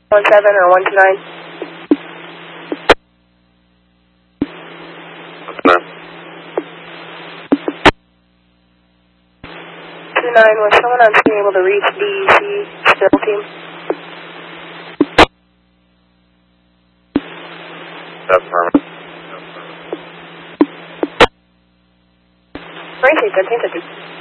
17 or 129? 29, was someone on scene able to reach DEC still team? Affirmative. Great, 10-10.